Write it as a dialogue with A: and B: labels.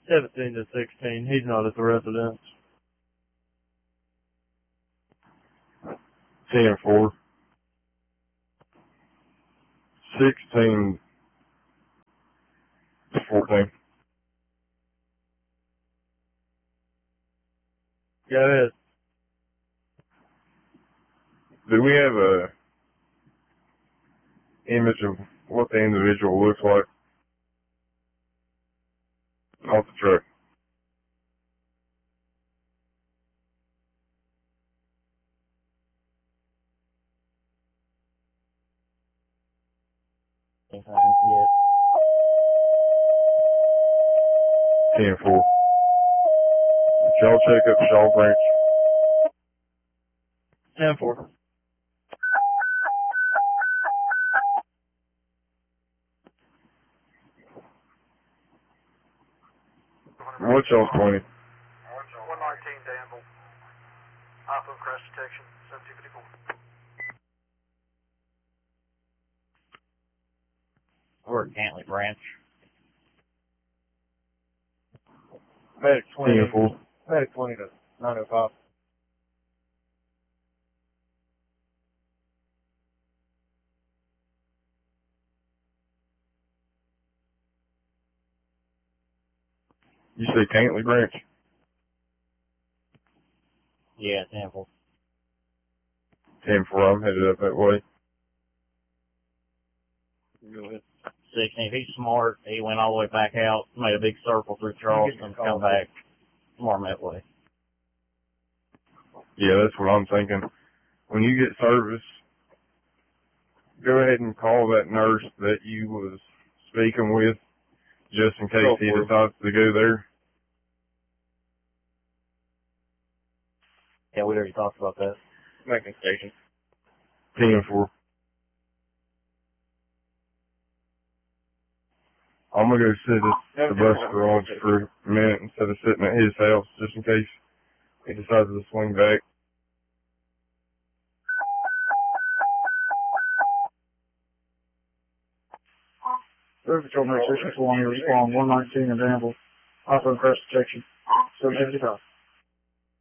A: 17 to 16. He's not at the residence.
B: 10-4. 16 to 14.
A: Go ahead.
B: Do we have a image of what the individual looks like off the truck?
C: If I can see it.
B: 10-4. Did y'all check up Shaw Branch?
A: 10-4.
B: What's y'all's 20?
D: 119 Danville. iPhone crash detection, 7254.
C: We're at Cantley Branch.
A: Medic 20.
B: 10-4.
A: Medic 20 to 905.
B: You say Cantley Branch?
C: Yeah, Temple.
B: 10-4. I'm headed up that way.
C: Go ahead. 16. If he's smart, he went all the way back out, made a big circle through Charleston, come back more that way.
B: Yeah, that's what I'm thinking. When you get service, go ahead and call that nurse that you was speaking with, just in case he decides to go there.
C: Yeah, we already talked about that.
A: Making station.
B: 10-4. I'm gonna go sit at the bus garage for a minute instead of sitting at his house, just in case he decides to swing back.
D: River Patrol Medic 661, respond 119 in Danville. iPhone crash detection, 755.